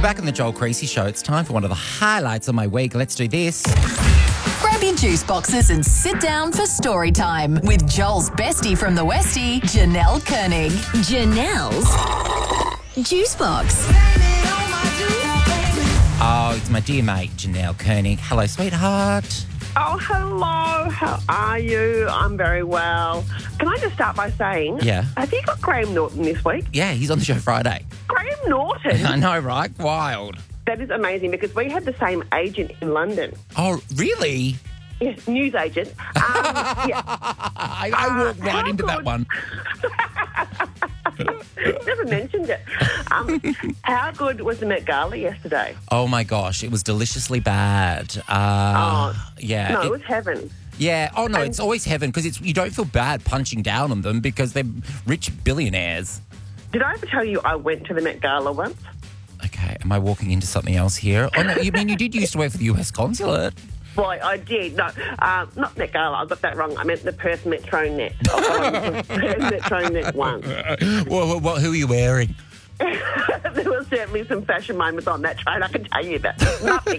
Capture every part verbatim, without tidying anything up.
back on the Joel Creasy Show. It's time for one of the highlights of my week. Let's do this. Grab your juice boxes and sit down for story time with Joel's bestie from the Westie, Janelle Koenig. Janelle's Juice Box. Oh, it's my dear mate, Janelle Koenig. Hello, sweetheart. Oh, hello. How are you? I'm very well. Can I just start by saying, Yeah. have you got Graham Norton this week? Yeah, he's on the show Friday. Graham Norton? I know, right? Wild. That is amazing because we had the same agent in London. Oh, really? Yes, news agent. Um, yeah. I, I walked Uh, right how into that good- one. Never mentioned it. Um, how good was the Met Gala yesterday? Oh, my gosh. It was deliciously bad. Uh, Oh, yeah. no, it it- was heaven. Yeah. Oh, no, And- it's always heaven because it's you don't feel bad punching down on them because they're rich billionaires. Did I ever tell you I went to the Met Gala once? Okay, am I walking into something else here? Oh, no, you mean you did used to work for the U S consulate? Well, I did. No, uh, not Met Gala. I got that wrong. I meant the Perth Metro Net. Oh, Perth Metro Net one. Well, well, well, who are you wearing? There was certainly some fashion moments on that train, I can tell you that. Nothing.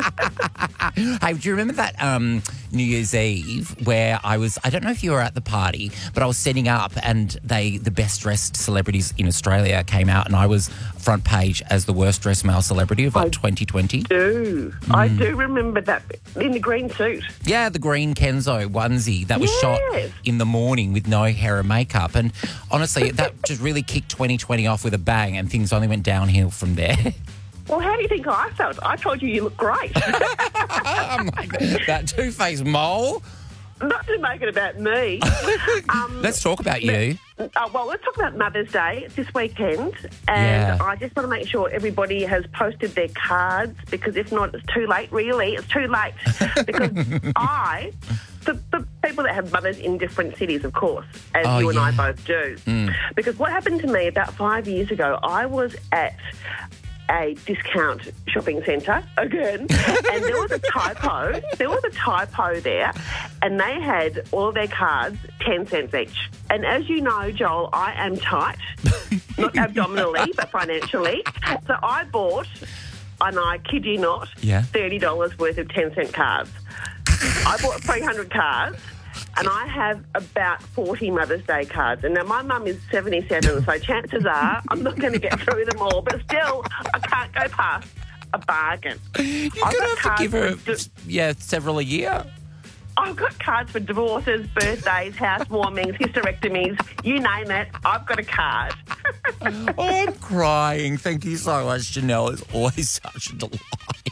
Hey, do you remember that um, New Year's Eve where I was, I don't know if you were at the party, but I was setting up and they, the best dressed celebrities in Australia came out and I was front page as the worst dressed male celebrity of like I twenty twenty. do. I do remember that in the green suit. Yeah, the green Kenzo onesie that was Yes. shot in the morning with no hair and makeup. And honestly, that just really kicked twenty twenty off with a bang and things only went downhill from there. Well, how do you think I felt? I told you you look great. I'm like, that two-faced mole. Not to make it about me. Um, Let's talk about you. Uh, well, let's talk about Mother's Day. It's this weekend, and Yeah. I just want to make sure everybody has posted their cards because if not, it's too late, really. It's too late. Because I, the, the people that have mothers in different cities, of course, as Oh, you and yeah. I both do. Because what happened to me about five years ago, I was at a discount shopping centre again, and there was a typo. There was a typo there, and they had all their cards ten cents each. And as you know, Joel, I am tight, not abdominally, but financially. So I bought, and I kid you not, Yeah. thirty dollars worth of ten cent cards. I bought three hundred cards. And I have about forty Mother's Day cards. And now my mum is seventy-seven, so chances are I'm not going to get through them all. But still, I can't go past a bargain. You're I've going to got have to cards give her, for di- yeah, several a year. I've got cards for divorces, birthdays, housewarmings, hysterectomies, you name it. I've got a card. Oh, I'm crying. Thank you so much, Janelle. It's always such a delight.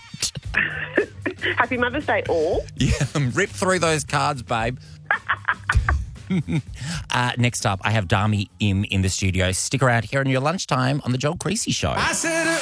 Happy Mother's Day all. Yeah, rip through those cards, babe. uh, next up, I have Dami Im in the studio. Stick around here on your lunchtime on the Joel Creasy Show. I said it